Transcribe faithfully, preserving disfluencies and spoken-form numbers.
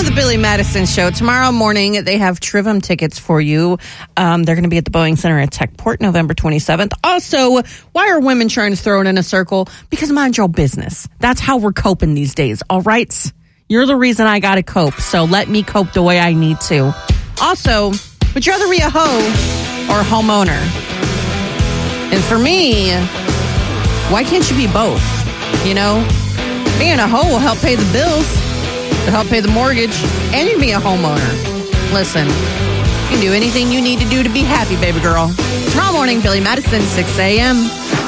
the Billy Madison Show. Tomorrow morning, they have Trivium tickets for you. Um, they're going to be at the Boeing Center at Techport, November twenty-seventh. Also, why are women trying to throw it in a circle? Because mind your business. That's how we're coping these days, all right? You're the reason I got to cope, so let me cope the way I need to. Also, would you rather be a hoe or a homeowner? And for me, why can't you be both? You know, being a hoe will help pay the bills, to help pay the mortgage, and you can be a homeowner. Listen, you can do anything you need to do to be happy, baby girl. Tomorrow morning, Billy Madison, six a.m.